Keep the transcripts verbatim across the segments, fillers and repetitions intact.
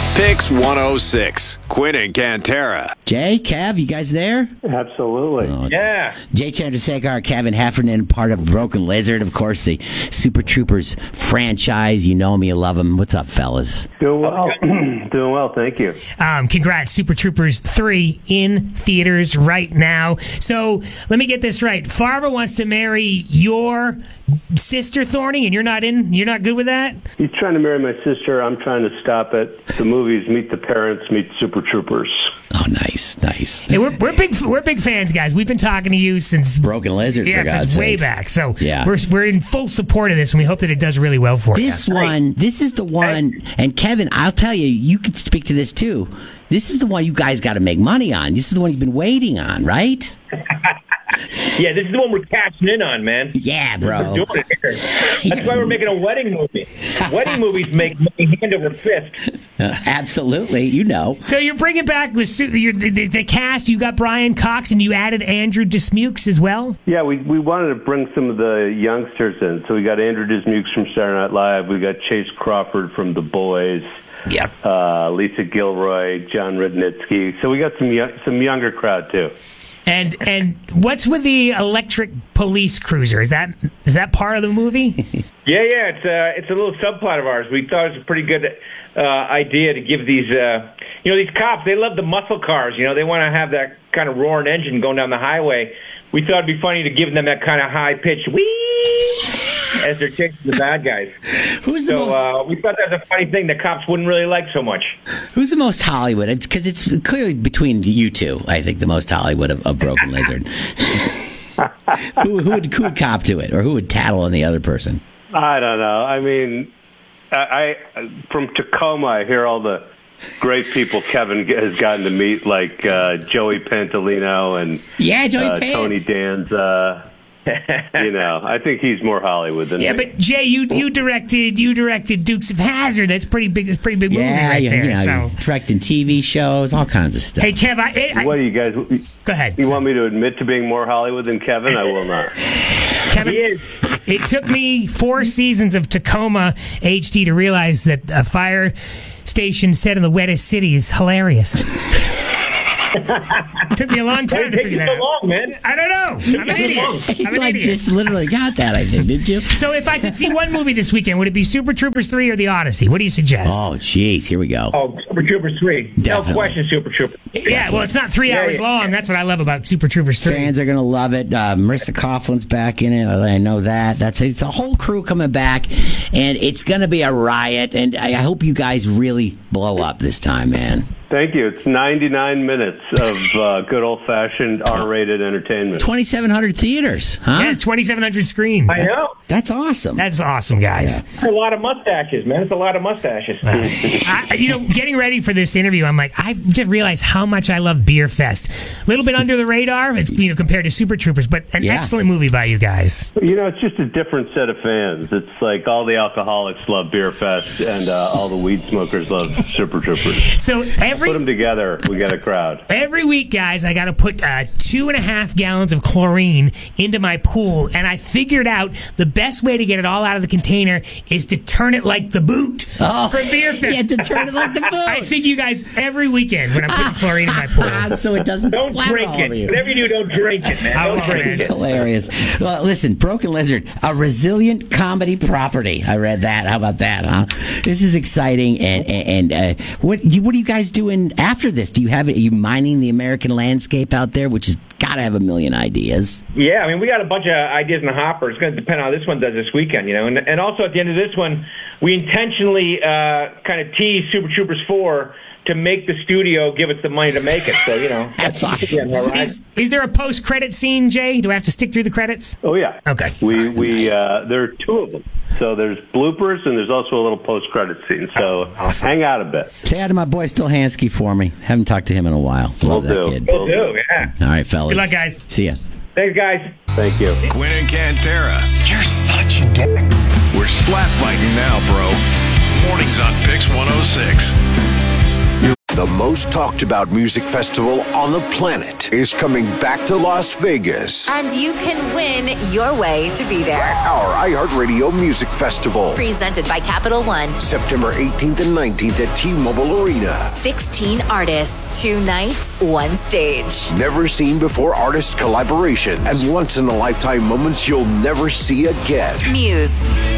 Pix one oh six, Quinn and Cantera. Jay, Kev, you guys there? Absolutely. Oh, yeah. Jay Chandrasekhar, Kevin Heffernan, part of Broken Lizard, of course, the Super Troopers franchise. You know me, you love them. What's up, fellas? Doing well. Doing well, thank you. Um, congrats, Super Troopers three in theaters right now. So let me get this right. Farva wants to marry your sister, Thorny, and you're not in. You're not good with that. He's trying to marry my sister. I'm trying to stop it. The movies Meet the Parents, Meet Super Troopers. Oh, nice, nice. Hey, we're we're big we're big fans, guys. We've been talking to you since Broken Lizard. yeah, for God's since way sakes. back. So Yeah. we're we're in full support of this, and we hope that it does really well for you. This one, this is the one, and Kevin, I'll tell you, you could speak to this too. This is the one you guys got to make money on. This is the one you've been waiting on, right? Yeah, this is the one we're cashing in on, man. Yeah, bro. We're doing it here. That's why we're making a wedding movie. Wedding movies make money hand over fist. Uh, absolutely, you know. So you're bringing back the, su- you're, the, the the cast. You got Brian Cox, and you added Andrew Dismukes as well. Yeah, we we wanted to bring some of the youngsters in. So we got Andrew Dismukes from Saturday Night Live. We got Chase Crawford from The Boys. Yep. Uh, Lisa Gilroy, John Rudnitsky. So we got some yo- some younger crowd too. And and what's with the electric police cruiser? Is that is that part of the movie? Yeah, yeah, it's a, it's a little subplot of ours. We thought it was a pretty good uh, idea to give these, uh, you know, these cops, they love the muscle cars. You know, they want to have that kind of roaring engine going down the highway. We thought it'd be funny to give them that kind of high-pitched whee as they're chasing the bad guys. Who's the So most? uh, we thought that was a funny thing the cops wouldn't really like so much. Who's the most Hollywood? Because it's, it's clearly between you two. I think the most Hollywood of, of Broken Lizard. who, who would who would cop to it, or who would tattle on the other person? I don't know. I mean, I, I from Tacoma, I hear all the great people Kevin has gotten to meet, like uh, Joey Pantolino and Yeah, Joey uh, Pants. Tony Danza. You know, I think he's more Hollywood than Yeah, me. but Jay, you you directed you directed Dukes of Hazzard. That's pretty big. That's a pretty big movie Yeah, right you, there. you know, so, directing T V shows, all kinds of stuff. hey, Kev, I, I, What do you guys? go ahead. You want me to admit to being more Hollywood than Kevin? I will not. Kevin, it took me four seasons of Tacoma H D to realize that a fire station set in the wettest city is hilarious. Took me a long time to Take figure you that so out. long, man. I don't know. I'm an idiot. You I'm an like idiot. just literally got that, I think, did you? So if I could see one movie this weekend, would it be Super Troopers three or The Odyssey? What do you suggest? Oh, jeez, here we go. Oh, Super Troopers three. Definitely. No question, Super Troopers. yeah, well, it's not three Yeah, hours yeah, long. yeah. That's what I love about Super Troopers three. Fans are gonna love it. Uh, Marissa Coughlin's back in it. I know that. That's it's a whole crew coming back, and it's gonna be a riot. And I I hope you guys really blow up this time, man. Thank you. It's ninety-nine minutes of uh, good old-fashioned R-rated entertainment. twenty-seven hundred theaters, huh? Yeah, twenty-seven hundred screens. I know. That's awesome. That's awesome, guys. It's a lot of mustaches, man. It's a lot of mustaches. I, you know, getting ready for this interview, I'm like, I've just realized how much I love Beer Fest. A little bit under the radar, it's you know compared to Super Troopers, but an Yeah. excellent movie by you guys. You know, it's just a different set of fans. It's like all the alcoholics love Beer Fest, and uh, all the weed smokers love Super Troopers. So every Put them together, we get a crowd. Every week, guys, I got to put uh, two and a half gallons of chlorine into my pool, and I figured out the best way to get it all out of the container is to turn it like the boot Oh, for Beer Fest. yeah, to turn it like the boot. I think you guys every weekend when I'm putting chlorine in my pool. so it doesn't Don't splatter drink all over it. you. Whatever you do, don't drink it, man. I Don't won't, drink man. it. Hilarious. Well, listen, Broken Lizard, a resilient comedy property. I read that. How about that, huh? This is exciting. And and, and uh, what you, what are you guys doing after this? Do you have are you mining the American landscape out there, which has got to have a million ideas? Yeah, I mean, we got a bunch of ideas in the hopper. It's going to depend on how this one does this weekend, you know. And, and also at the end of this one, we intentionally uh, kind of tease Super Troopers four to make the studio give us the money to make it. So, you know. That's awesome. Yeah, all right. Is, is there a post-credit scene, Jay? Do I have to stick through the credits? Oh yeah. Okay. We we uh, there are two of them. So there's bloopers and there's also a little post-credit scene. So Awesome. hang out a bit. Say hi to my boy Stilhansky for me. Haven't talked to him in a while. Love Will that do. kid. Will do, yeah. All right, fellas. Good luck, guys. See ya. Thanks, guys. Thank you. Quinn and Cantera. You're such a dick. We're slap fighting now, bro. Mornings on Pix one oh six. The most talked about music festival on the planet is coming back to Las Vegas. And you can win your way to be there. Our iHeartRadio Music Festival. Presented by Capital One. September eighteenth and nineteenth at T-Mobile Arena. sixteen artists, two nights, one stage. Never seen before artist collaborations and once in a lifetime moments you'll never see again. Muse.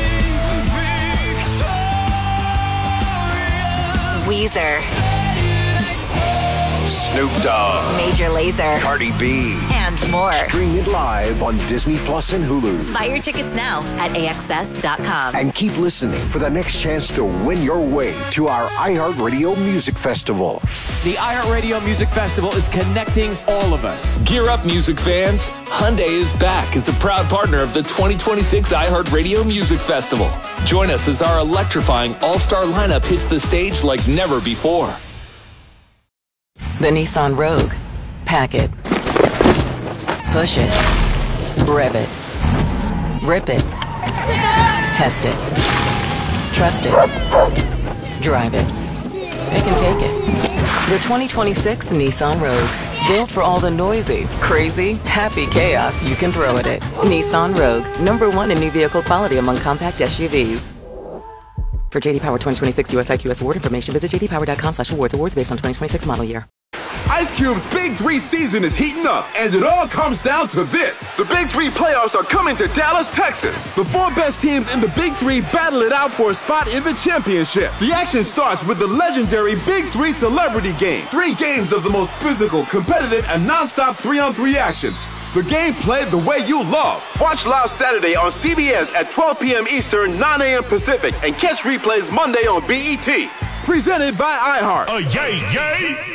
Weezer. Snoop Dogg. Major Lazer. Cardi B. And more. Stream it live on Disney Plus and Hulu. Buy your tickets now at A X S dot com. And keep listening for the next chance to win your way to our iHeartRadio Music Festival. The iHeartRadio Music Festival is connecting all of us. Gear up, music fans. Hyundai is back as a proud partner of the twenty twenty-six iHeartRadio Music Festival. Join us as our electrifying all-star lineup hits the stage like never before. The Nissan Rogue. Pack it. Push it. Rev it. Rip it. Test it. Trust it. Drive it. Pick and take it. The twenty twenty-six Nissan Rogue. Built for all the noisy, crazy, happy chaos you can throw at it. Nissan Rogue. Number one in new vehicle quality among compact S U Vs. For J D Power twenty twenty-six U S I Q S award information, visit j d power dot com slash awards. Awards based on twenty twenty-six model year. Ice Cube's Big Three season is heating up, and it all comes down to this. The Big Three playoffs are coming to Dallas, Texas. The four best teams in the Big Three battle it out for a spot in the championship. The action starts with the legendary Big Three Celebrity Game. Three games of the most physical, competitive, and non-stop three-on-three action. The game played the way you love. Watch live Saturday on C B S at twelve p.m. Eastern, nine a.m. Pacific, and catch replays Monday on B E T. Presented by iHeart. Oh, yay, yay!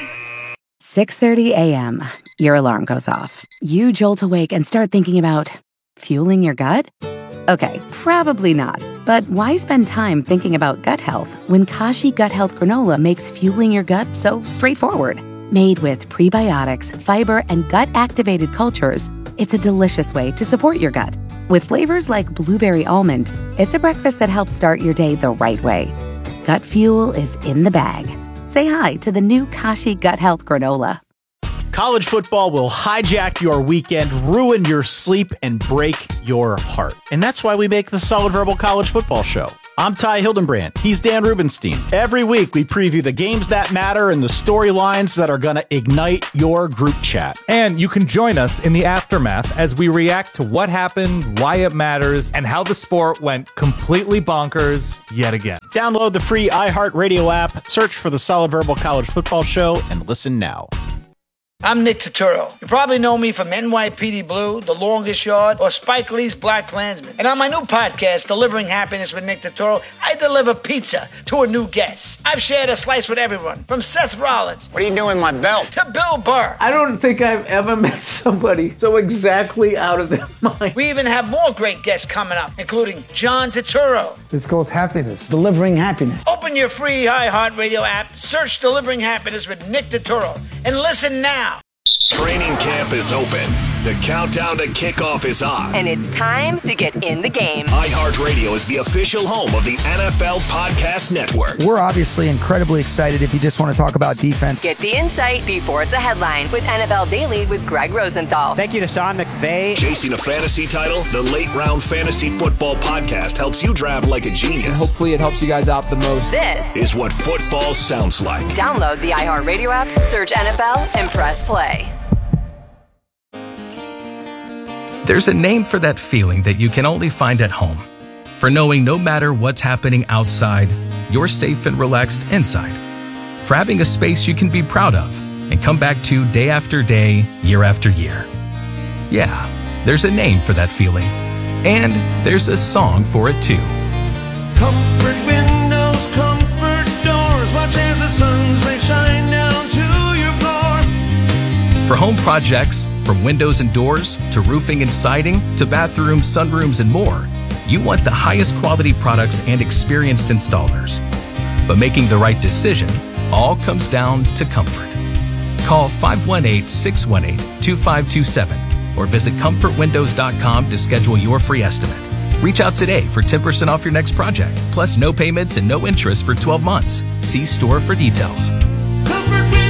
six thirty a.m. Your alarm goes off. You jolt awake and start thinking about fueling your gut? Okay, probably not. But why spend time thinking about gut health when Kashi Gut Health Granola makes fueling your gut so straightforward? Made with prebiotics, fiber, and gut-activated cultures, it's a delicious way to support your gut. With flavors like blueberry almond, it's a breakfast that helps start your day the right way. Gut fuel is in the bag. Say hi to the new Kashi Gut Health Granola. College football will hijack your weekend, ruin your sleep, and break your heart. And that's why we make the Solid Verbal College Football Show. I'm Ty Hildenbrand. He's Dan Rubenstein. Every week, we preview the games that matter and the storylines that are going to ignite your group chat. And you can join us in the aftermath as we react to what happened, why it matters, and how the sport went completely bonkers yet again. Download the free iHeartRadio app, search for the Solid Verbal College Football Show, and listen now. I'm Nick Turturro. You probably know me from N Y P D Blue, The Longest Yard, or Spike Lee's Black Klansman. And on my new podcast, Delivering Happiness with Nick Turturro, I deliver pizza to a new guest. I've shared a slice with everyone, from Seth Rollins. What are you doing with my belt? To Bill Burr. I don't think I've ever met somebody so exactly out of their mind. We even have more great guests coming up, including John Turturro. It's called Happiness. Delivering Happiness. Open your free iHeartRadio app, search Delivering Happiness with Nick Turturro, and listen now. Training camp is open. The countdown to kickoff is on. And it's time to get in the game. iHeartRadio is the official home of the N F L Podcast Network. We're obviously incredibly excited if you just want to talk about defense. Get the insight before it's a headline with N F L Daily with Greg Rosenthal. Thank you to Sean McVay. Chasing a fantasy title, the Late Round Fantasy Football Podcast helps you draft like a genius. And hopefully it helps you guys out the most. This is what football sounds like. Download the iHeartRadio app, search N F L, and press play. There's a name for that feeling that you can only find at home. For knowing no matter what's happening outside, you're safe and relaxed inside. For having a space you can be proud of and come back to day after day, year after year. Yeah, there's a name for that feeling. And there's a song for it too. Comfort windows, comfort doors, watch as the sun's rays shine down to your floor. For home projects, from windows and doors, to roofing and siding, to bathrooms, sunrooms, and more, you want the highest quality products and experienced installers. But making the right decision all comes down to comfort. Call five one eight, six one eight, two five two seven or visit comfort windows dot com to schedule your free estimate. Reach out today for ten percent off your next project, plus no payments and no interest for twelve months. See store for details. Comfort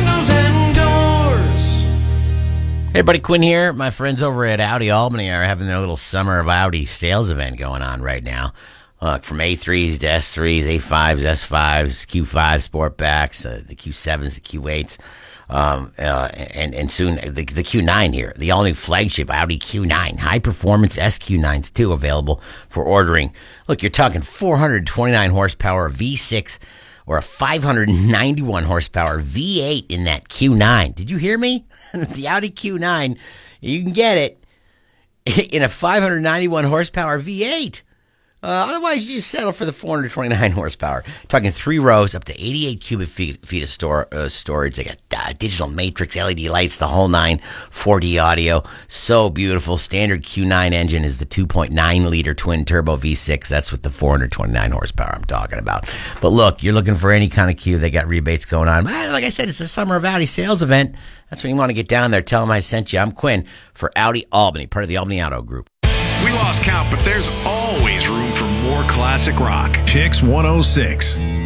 Hey, buddy, Quinn here. My friends over at Audi Albany are having their little summer of Audi sales event going on right now. Look, from A threes to S threes, A fives, S fives, Q fives, Sportbacks, uh, the Q sevens, the Q eights, um, uh, and, and soon the, the Q nine here, the all-new flagship Audi Q nine, high-performance S Q nines, too, available for ordering. Look, you're talking four hundred twenty-nine horsepower V six or a five hundred ninety-one horsepower V eight in that Q nine. Did you hear me? The Audi Q nine, you can get it in a five hundred ninety-one horsepower V eight. Uh, otherwise, you just settle for the four hundred twenty-nine horsepower. Talking three rows, up to eighty-eight cubic feet, feet of store, uh, storage. They got uh, digital matrix, L E D lights, the whole nine, four D audio. So beautiful. Standard Q nine engine is the two point nine liter twin turbo V six. That's with the four hundred twenty-nine horsepower I'm talking about. But look, you're looking for any kind of Q. They got rebates going on. Like I said, it's the Summer of Audi sales event. That's when you want to get down there. Tell them I sent you. I'm Quinn for Audi Albany, part of the Albany Auto Group. We lost count, but there's always room for more classic rock. Kicks one oh six.